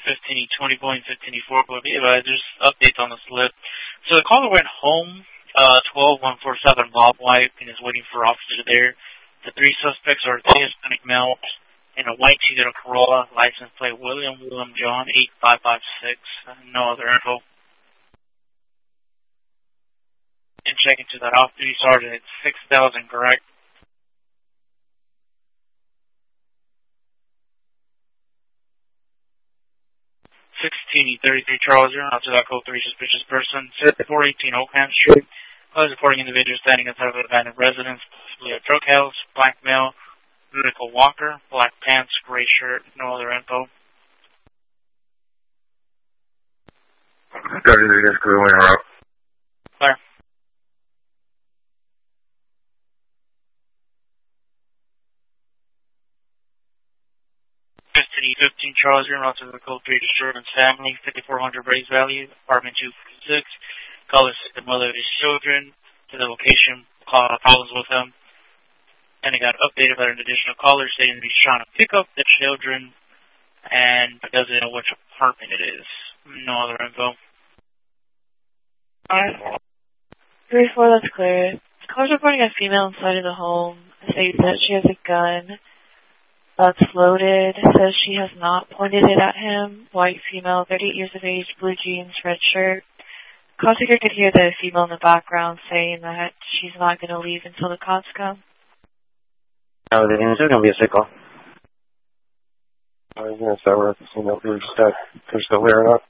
15E20 Boeing 15E4 Boeing advisors. Updates on the slip. So the caller went home, 12147 Bob White, and is waiting for officers there. The three suspects are Hispanic male in a white Toyota Corolla, license plate William John 8556. No other info. And checking to that off-duty sergeant, it's 6,000, correct? (16E33) Charles, you're not to that code 3 suspicious person. 418 Oakham Street. Close reporting individual standing outside of an abandoned residence, possibly a drug house, black male, Medical Walker, black pants, gray shirt, no other info. 33, that's clear when you're out. Clear. (15E15) Charles, you're not to the code 3 disturbance family, 5400 raise value, apartment 256. Caller said the mother of his children to the location, problems with them. And he got updated by an additional caller saying he's trying to pick up the children and doesn't know which apartment it is. No other info. Alright. 3-4, that's clear. Caller's reporting a female inside of the home. States that she has a gun that's loaded. Says she has not pointed it at him. White female, 38 years of age, blue jeans, red shirt. Call taker could hear the female in the background saying that she's not going to leave until the cops come. No, the answer is going to be a sick call. Yes, that we're just still wearing up.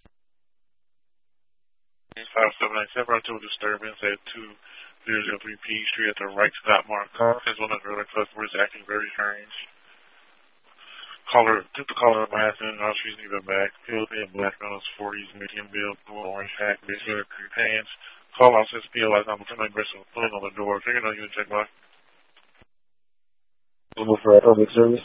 5797 to a disturbance at 2003 P Street at the right stop mark. As one of the other customers acting very strange. Caller took the caller up my ass in, now she's even back. Filled in black on his 40s, medium build, blue orange hat, big hair, creep pants. Call out says feel like I'm becoming aggressive, pulling on the door. Figure out you can check by. Move for public service.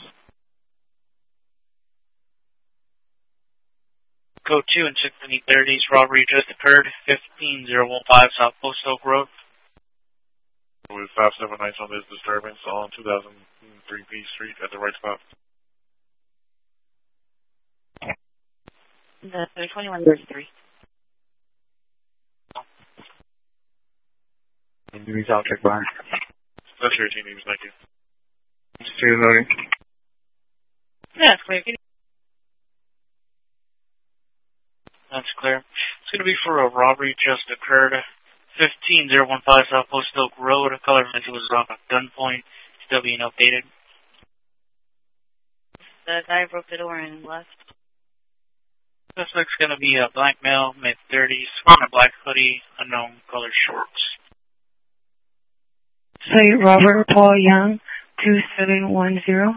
Code 2 and 16E30's robbery just occurred, 15015 South Post Oak Road. With 579 on this disturbance on 2003 P Street at the right spot. The 2133. Injuries, I'll check by. That's your team names, thank you. Cheers, buddy. Yeah, it's clear. That's clear. It's going to be for a robbery just occurred, 15015 South Post Oak Road. A color mention was robbed at gunpoint, still being updated. The guy broke the door and left. Suspect's going to be a black male, mid-30s, wearing a black hoodie, unknown color shorts. Say Robert Paul Young, 2710.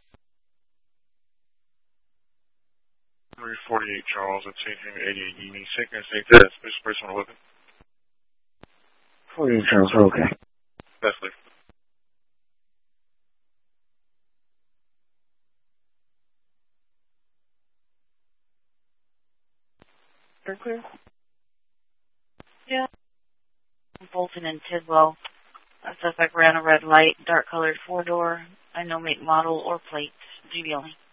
348 Charles at 88 Union. Sickness, this person with it. 48 Charles, we're okay. That's clear. You're clear? Yeah. Bolton and Tidwell. A suspect ran a red light, dark colored 4-door. I know make, model, or plate. GB only.